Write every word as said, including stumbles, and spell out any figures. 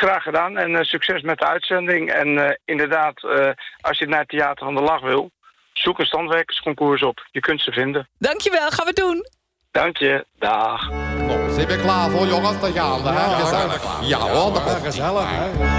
Graag gedaan en uh, succes met de uitzending. En uh, inderdaad, uh, als je naar het Theater van de Lach wil... zoek een standwerkersconcours op. Je kunt ze vinden. Dankjewel, gaan we doen. Dank je, dag. Nou, zijn we klaar voor jongens? Dan gaan we, hè? Ja, Gezellig. Ja hoor, dat komt. Gezellig, hè?